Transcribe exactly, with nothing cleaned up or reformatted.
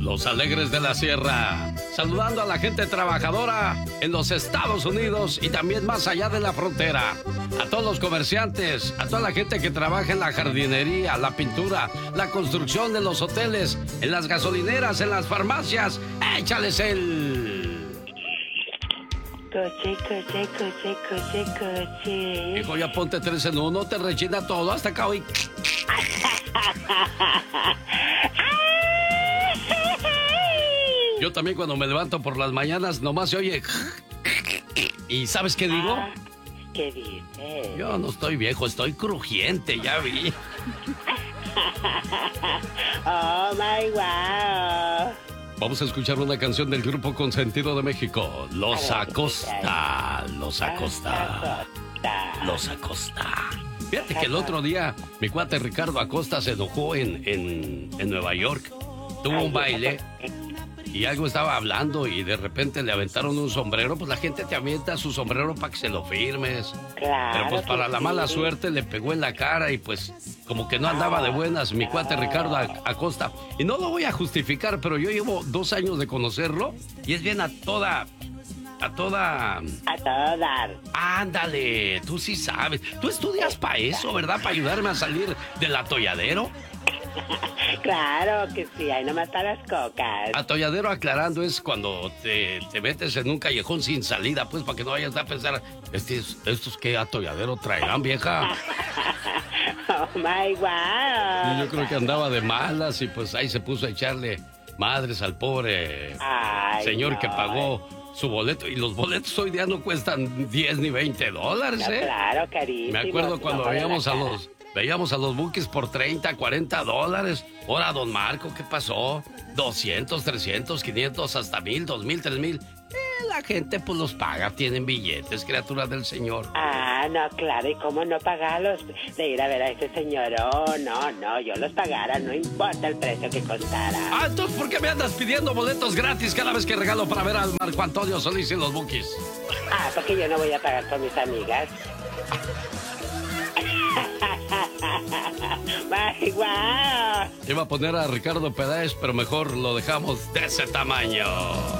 Los Alegres de la Sierra, saludando a la gente trabajadora en los Estados Unidos y también más allá de la frontera. A todos los comerciantes, a toda la gente que trabaja en la jardinería, la pintura, la construcción, en los hoteles, en las gasolineras, en las farmacias. ¡Échales el... Coche, coche, coche, coche, coche. Hijo, ya ponte tres en uno, te rechina todo hasta acá hoy. Yo también cuando me levanto por las mañanas nomás se oye... ¿Y sabes qué digo? Ah, ¿qué dices? Yo no estoy viejo, estoy crujiente, ya vi. Oh, my wow. Vamos a escuchar una canción del grupo Consentido de México. Los Acosta, Los Acosta, Los Acosta. Fíjate que el otro día mi cuate Ricardo Acosta se enojó en, en, en Nueva York. Tuvo un baile y algo estaba hablando y de repente le aventaron un sombrero. Pues la gente te avienta su sombrero para que se lo firmes. Claro. Pero pues para la sí. mala suerte le pegó en la cara y pues como que no andaba de buenas mi cuate Ricardo Acosta. Y no lo voy a justificar, pero yo llevo dos años de conocerlo y es bien a toda... A toda... A todo dar. Ándale, tú sí sabes. Tú estudias para eso, ¿verdad? Para ayudarme a salir del atolladero. Claro que sí, ahí nomás para las cocas. Atolladero, aclarando, es cuando te, te metes en un callejón sin salida, pues para que no vayas a pensar, estos, estos qué atolladero traerán, vieja. Oh my wow. Yo creo que andaba de malas y pues ahí se puso a echarle madres al pobre Ay, señor no. que pagó su boleto. Y los boletos hoy día no cuestan diez ni veinte dólares, No, ¿eh? claro, carísimo. Me acuerdo cuando No, veíamos a cara. los... Veíamos a los Bukis por treinta, cuarenta dólares. Ahora, don Marco, ¿qué pasó? doscientos, trescientos, quinientos, hasta mil, dos mil, tres mil. Eh, la gente pues los paga, tienen billetes, criaturas del Señor. Ah, no, claro, ¿y cómo no pagarlos? De ir a ver a ese señor, oh, no, no, yo los pagara, no importa el precio que costara. Ah, entonces, ¿por qué me andas pidiendo boletos gratis cada vez que regalo para ver al Marco Antonio Solís y los Bukis? Ah, porque yo no voy a pagar por mis amigas. ¡Ay, guau! Iba a poner a Ricardo Peláez, pero mejor lo dejamos de ese tamaño.